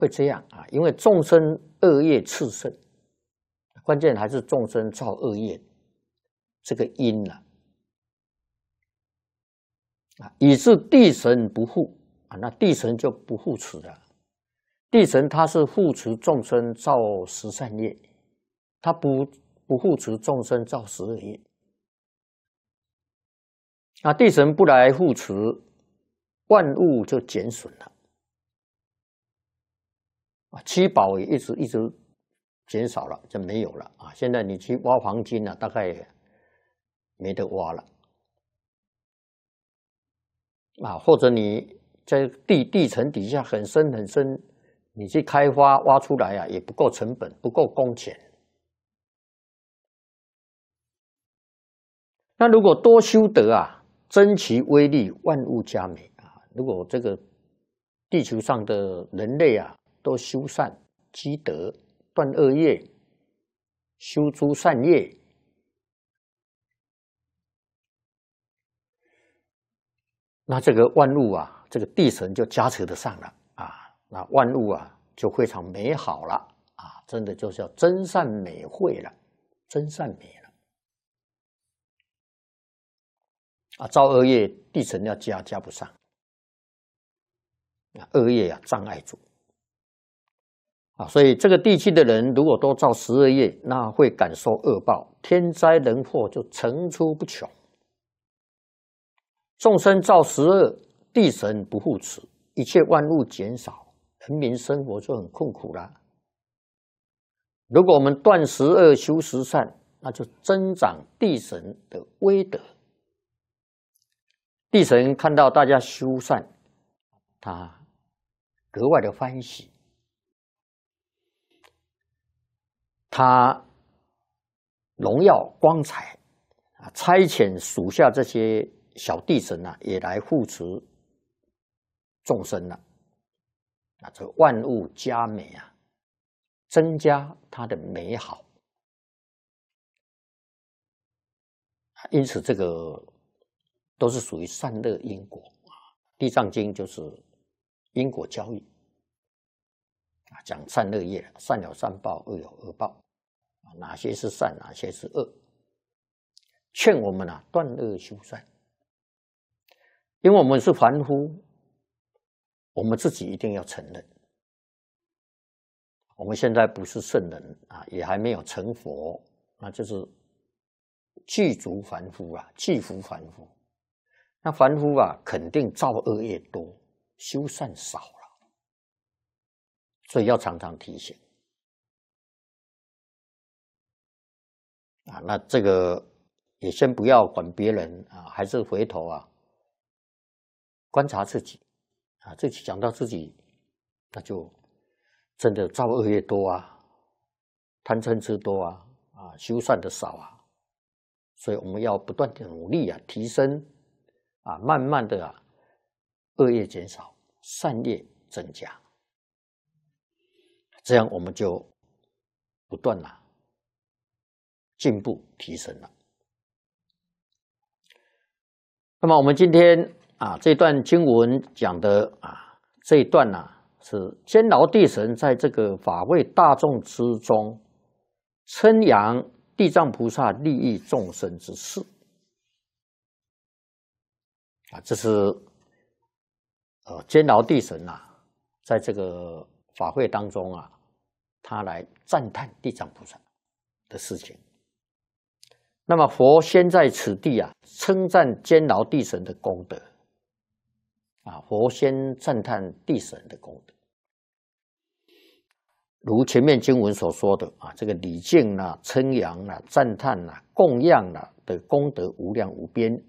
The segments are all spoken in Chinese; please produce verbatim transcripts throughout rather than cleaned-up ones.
会这样啊，因为众生恶业炽盛，关键还是众生造恶业这个因啊，啊，以致地神不护啊，那地神就不护持了。地神他是护持众生造十善业，他不不护持众生造十恶业。啊，地神不来护持，万物就减损了。啊，七宝也一直一直减少了，就没有了啊。现在你去挖黄金啊，大概没得挖了啊，或者你在地地层底下很深很深，你去开发挖出来啊，也不够成本，不够工钱。那如果多修德啊，增其威力，万物佳美啊。如果这个地球上的人类啊，都修善积德，断恶业，修诸善业，那这个万物啊，这个地神就加持得上了啊，那万物啊就非常美好了啊，真的就是要真善美慧了，真善美了啊，造恶业地神要加加不上，啊，恶业啊障碍住。啊，所以这个地区的人如果都造十恶业，那会感受恶报，天灾人祸就层出不穷。众生造十恶，地神不护持，一切万物减少，人民生活就很困苦啦。如果我们断十恶修十善，那就增长地神的威德。地神看到大家修善，他格外的欢喜。他荣耀光彩啊，差遣属下这些小地神啊，也来护持众生了啊，这万物佳美啊，增加它的美好。因此，这个都是属于善恶因果啊。地藏经就是因果交易啊，讲善恶业，善有善报，恶有恶报。哪些是善，哪些是恶？劝我们啊断恶修善，因为我们是凡夫，我们自己一定要承认，我们现在不是圣人啊，也还没有成佛，那就是具足凡夫啊，具足凡夫。那凡夫啊，肯定造恶业多，修善少了，所以要常常提醒。啊，那这个也先不要管别人啊，还是回头啊观察自己啊，自己讲到自己，那就真的造恶业多啊，贪嗔痴多啊，啊修善的少啊，所以我们要不断的努力啊，提升啊，慢慢的啊，恶业减少，善业增加，这样我们就不断啊进步提升了。那么我们今天啊这段经文讲的啊这一段呢、啊，是监牢地神在这个法会大众之中称扬地藏菩萨利益众生之事啊，这是呃监牢地神啊在这个法会当中啊，他来赞叹地藏菩萨的事情。那么佛先在此地啊，称赞监牢地神的功德啊，佛先赞叹地神的功德，如前面经文所说的啊，这个礼敬啦、称扬啦、赞叹啦、供养啦的功德无量无边，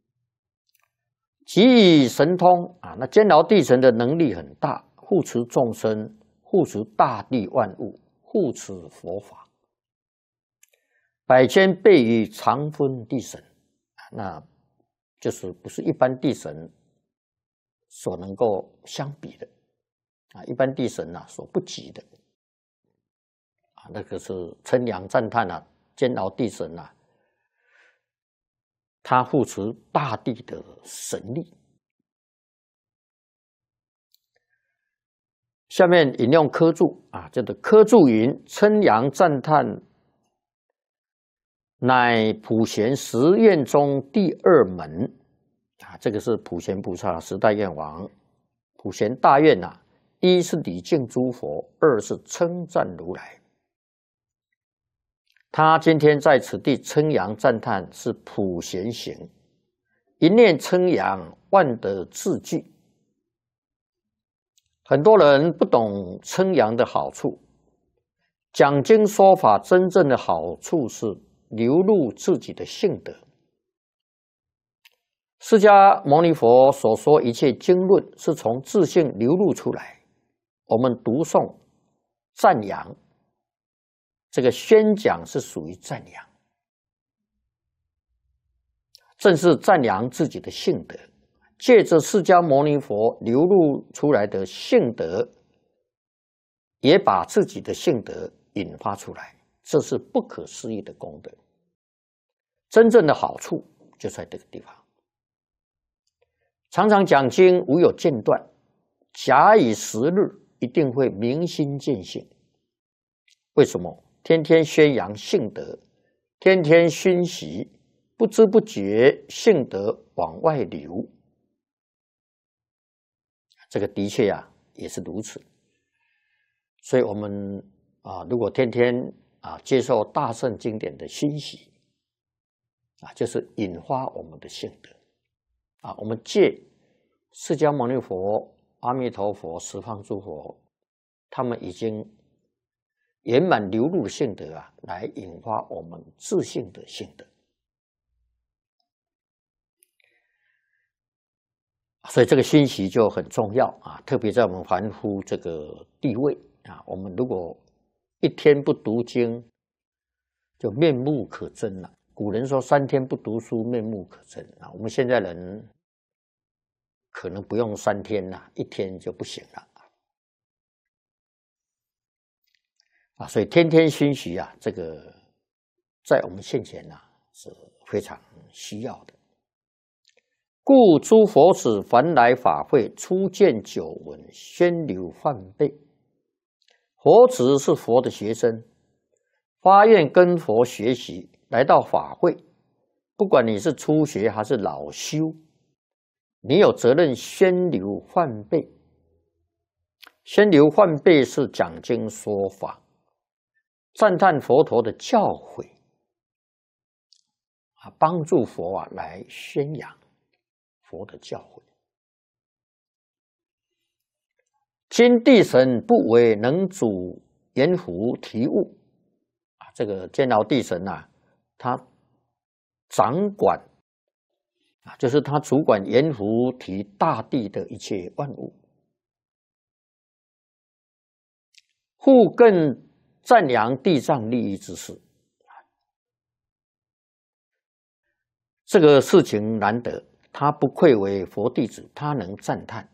给予神通啊，那监牢地神的能力很大，护持众生，护持大地万物，护持佛法。百千倍于常分地神，那就是不是一般地神所能够相比的啊，一般地神啊所不及的啊，那个是称扬赞叹啊，监牢地神啊，他护持大地的神力。 下面引用科注啊，这个科注云：称扬赞叹，乃普贤十愿中第二门啊。这个是普贤菩萨十大愿王，普贤大愿呐、啊，一是礼敬诸佛，二是称赞如来。他今天在此地称扬赞叹是普贤行，一念称扬，万德自具。很多人不懂称扬的好处，讲经说法真正的好处是流露自己的性德。释迦牟尼佛所说一切经论是从自性流露出来，我们读诵、赞扬，这个宣讲是属于赞扬，正是赞扬自己的性德。借着释迦牟尼佛流露出来的性德，也把自己的性德引发出来，这是不可思议的功德。真正的好处就在这个地方。常常讲经无有间断，假以时日，一定会明心见性。为什么？天天宣扬性德，天天熏习，不知不觉性德往外流。这个的确啊，也是如此。所以，我们啊，如果天天啊接受大圣经典的熏习，啊，就是引发我们的性德啊。我们借释迦牟尼佛、阿弥陀佛、十方诸佛，他们已经圆满流露的性德啊，来引发我们自性的性德。所以这个熏习就很重要啊，特别在我们凡夫这个地位啊，我们如果一天不读经，就面目可憎了。古人说三天不读书，面目可憎啊。我们现在人可能不用三天了，一天就不行了啊。所以天天熏习啊，这个在我们现前啊是非常需要的。故诸佛子凡来法会，初见久闻，宣流梵呗。佛子是佛的学生，发愿跟佛学习，来到法会，不管你是初学还是老修，你有责任宣流梵呗。宣流梵呗是讲经说法，赞叹佛陀的教诲，啊，帮助佛啊来宣扬佛的教诲。今地神不为能主阎浮提物啊，这个监牢地神啊，他掌管啊，就是他主管阎浮提大地的一切万物，复更赞扬地藏利益之事。这个事情难得，他不愧为佛弟子，他能赞叹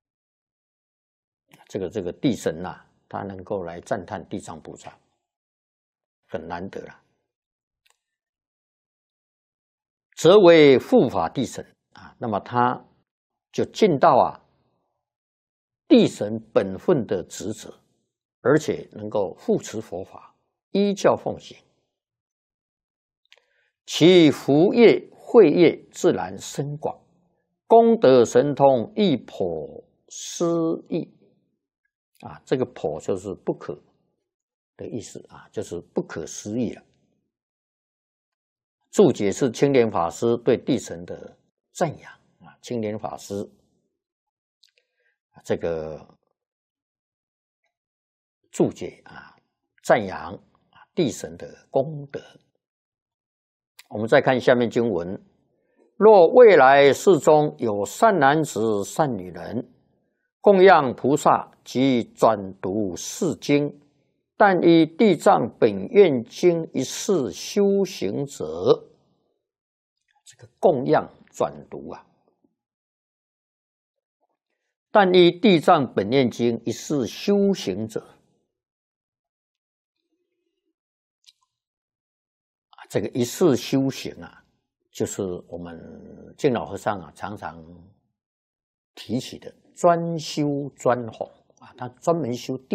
这个这个地神呐、啊，他能够来赞叹地藏菩萨，很难得了。则为护法地神啊，那么他就尽到啊地神本分的职责，而且能够护持佛法，依教奉行，其福业慧业自然深广，功德神通亦颇思议啊，这个颇就是不可的意思啊，就是不可思议了。注解是青莲法师对地神的赞扬啊，青莲法师这个注解啊，赞扬啊地神的功德。我们再看下面经文：若未来世中有善男子、善女人，供养菩萨及转读是经，但依地藏本愿经一事修行者，这个供养转读啊，但依地藏本愿经一事修行者，这个一世修行啊，就是我们净老和尚啊常常提起的专修专弘啊，他专门修地。